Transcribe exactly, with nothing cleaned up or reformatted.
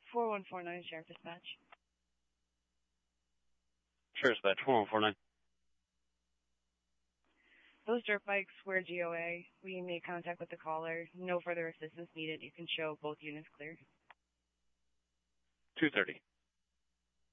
four one four nine, Sheriff Dispatch. Sheriff Dispatch, four one four nine. Those dirt bikes were G O A. We made contact with the caller. No further assistance needed. You can show both units clear. two thirty.